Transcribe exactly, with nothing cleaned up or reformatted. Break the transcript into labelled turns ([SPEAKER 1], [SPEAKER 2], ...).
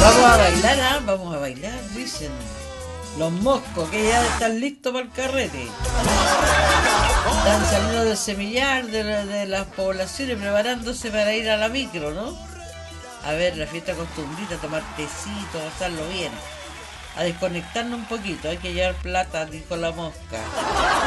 [SPEAKER 1] Vamos a bailar, ¿ah? Vamos a bailar, dicen. Los moscos que ya están listos para el carrete. Están saliendo del semillar de, la, de las poblaciones preparándose para ir a la micro, ¿no? A ver, la fiesta costumbrita, tomar tecito, pasarlo bien. A desconectarnos un poquito, hay que llevar plata, dijo la mosca.